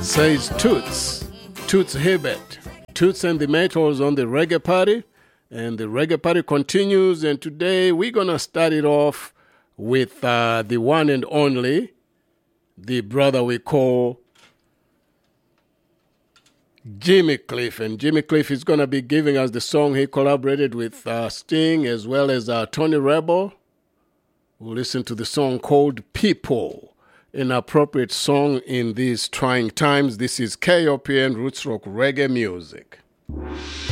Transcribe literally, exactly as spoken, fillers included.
Says Toots, Toots Hibbert, Toots and the Maytals on the Reggae Party, and the Reggae Party continues, and today we're going to start it off with uh, the one and only, the brother we call Jimmy Cliff, and Jimmy Cliff is going to be giving us the song he collaborated with uh, Sting as well as uh, Tony Rebel. We'll listen to the song called People, an appropriate song in these trying times. This is K O P N Roots Rock Reggae Music.